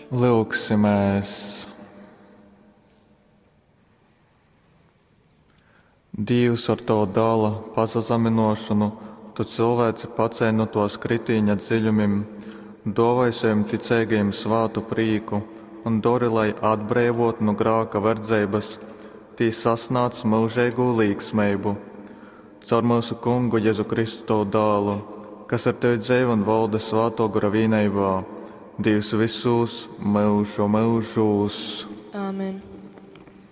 Lūksimies! Dievs ar to dāla pazeminošanu, tu cilvēci pacēli no tos kritīņa dziļumiem, dāvāj saviem ticīgajiem svātu prīku un dori, lai atbrīvot no grāka verdzības, tī sasnāc mūžīgu līgsmību. Caur mūsu Kungu Jēzu Kristu to dālu, kas ar tevi dzīvo un valda svāto gara vienībā, Dievs visus mūžu mūžos. Āmen.